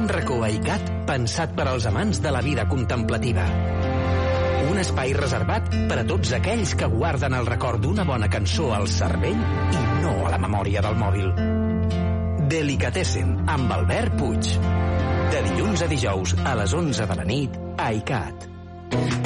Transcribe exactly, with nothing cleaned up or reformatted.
Un racó a ICAT pensat per als amants de la vida contemplativa. Un espai reservat per a tots aquells que guarden el record d'una bona cançó al cervell i no a la memòria del mòbil. Delicatessen, amb Albert Puig. De dilluns a dijous, a les onze de la nit, a ICAT.